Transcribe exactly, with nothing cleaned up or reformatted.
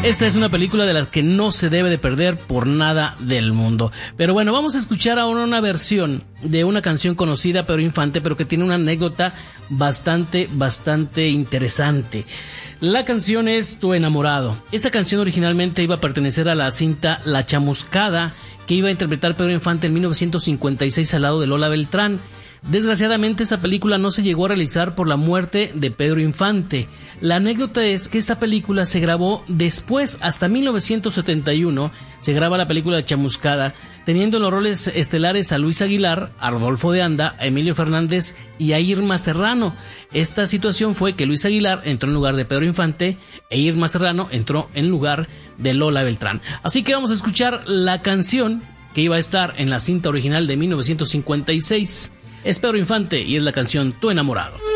Esta es una película de las que no se debe de perder por nada del mundo. Pero bueno, vamos a escuchar ahora una versión de una canción conocida Pedro Infante, pero que tiene una anécdota bastante, bastante interesante. La canción es Tu enamorado. Esta canción originalmente iba a pertenecer a la cinta La Chamuscada, que iba a interpretar Pedro Infante en mil novecientos cincuenta y seis al lado de Lola Beltrán. Desgraciadamente esa película no se llegó a realizar por la muerte de Pedro Infante. La anécdota es que esta película se grabó después, hasta mil novecientos setenta y uno, se graba la película Chamuscada, teniendo en los roles estelares a Luis Aguilar, a Rodolfo de Anda, a Emilio Fernández y a Irma Serrano. Esta situación fue que Luis Aguilar entró en lugar de Pedro Infante e Irma Serrano entró en lugar de Lola Beltrán. Así que vamos a escuchar la canción que iba a estar en la cinta original de mil novecientos cincuenta y seis. Es Pedro Infante y es la canción Tu enamorado.